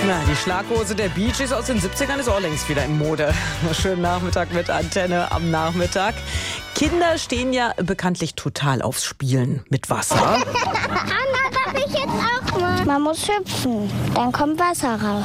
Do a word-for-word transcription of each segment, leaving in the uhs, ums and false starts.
Na, die Schlaghose der Bee Gees aus den siebzigern ist auch längst wieder in Mode. Schönen Nachmittag mit Antenne am Nachmittag. Kinder stehen ja bekanntlich total aufs Spielen mit Wasser. Anna, darf ich jetzt auch mal? Man muss hüpfen, dann kommt Wasser raus.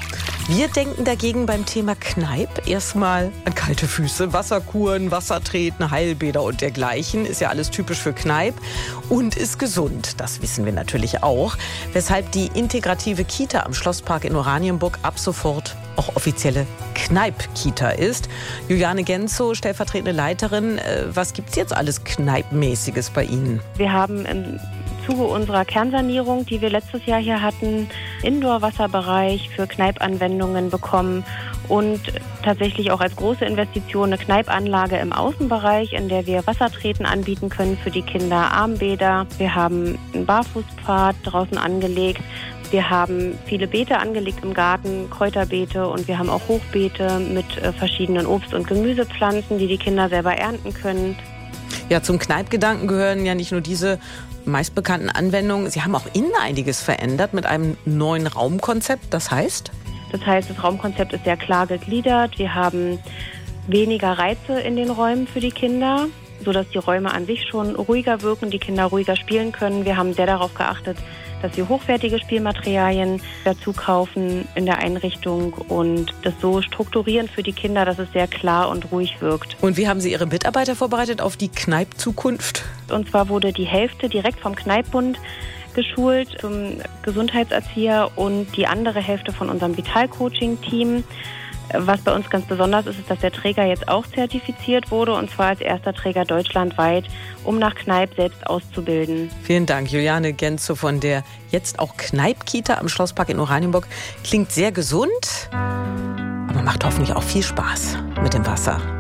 Wir denken dagegen beim Thema Kneipp erstmal an kalte Füße, Wasserkuren, Wassertreten, Heilbäder und dergleichen. Ist ja alles typisch für Kneipp und ist gesund. Das wissen wir natürlich auch. Weshalb die integrative Kita am Schlosspark in Oranienburg ab sofort auch offizielle Kneipp-Kita ist. Juliane Genzow, stellvertretende Leiterin. Was gibt's jetzt alles Kneipp-mäßiges bei Ihnen? Wir haben im Zuge unserer Kernsanierung, die wir letztes Jahr hier hatten, Indoor-Wasserbereich für Kneipp-Anwendungen bekommen und tatsächlich auch als große Investition eine Kneipp-Anlage im Außenbereich, in der wir Wassertreten anbieten können für die Kinder, Armbäder. Wir haben einen Barfußpfad draußen angelegt. Wir haben viele Beete angelegt im Garten, Kräuterbeete, und wir haben auch Hochbeete mit verschiedenen Obst- und Gemüsepflanzen, die die Kinder selber ernten können. Ja, zum Kneipp-Gedanken gehören ja nicht nur diese meistbekannten Anwendungen. Sie haben auch innen einiges verändert mit einem neuen Raumkonzept. Das heißt? Das heißt, das Raumkonzept ist sehr klar gegliedert. Wir haben weniger Reize in den Räumen für die Kinder, sodass die Räume an sich schon ruhiger wirken, die Kinder ruhiger spielen können. Wir haben sehr darauf geachtet, dass sie hochwertige Spielmaterialien dazu kaufen in der Einrichtung und das so strukturieren für die Kinder, dass es sehr klar und ruhig wirkt. Und wie haben Sie Ihre Mitarbeiter vorbereitet auf die Kneipp-Zukunft? Und zwar wurde die Hälfte direkt vom Kneipp-Bund geschult zum Gesundheitserzieher und die andere Hälfte von unserem Vital-Coaching-Team. Was bei uns ganz besonders ist, ist, dass der Träger jetzt auch zertifiziert wurde, und zwar als erster Träger deutschlandweit, um nach Kneipp selbst auszubilden. Vielen Dank, Juliane Genzow von der jetzt auch Kneipp-Kita am Schlosspark in Oranienburg. Klingt sehr gesund, aber macht hoffentlich auch viel Spaß mit dem Wasser.